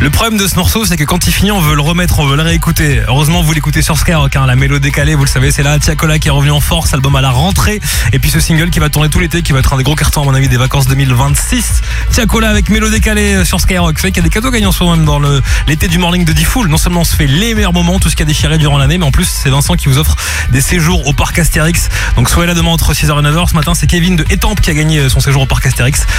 Le problème de ce morceau, c'est que quand il finit, on veut le remettre, on veut le réécouter. Heureusement, vous l'écoutez sur Skyrock, la mélodie décalée, vous le savez, c'est là. Tiakola qui est revenu en force, album à la rentrée. Et puis ce single qui va tourner tout l'été, qui va être un des gros cartons, à mon avis, des vacances 2026. Tiakola avec mélodie décalée sur Skyrock. Vous savez qu'il y a des cadeaux gagnants en ce moment même dans l'été du morning de Diffoul. Non seulement on se fait les meilleurs moments, tout ce qui a déchiré durant l'année, mais en plus, c'est Vincent qui vous offre des séjours au parc Astérix. Donc soyez là demain entre 6h et 9h. Ce matin, c'est Kevin de Étampes qui a gagné son séjour au parc Astérix.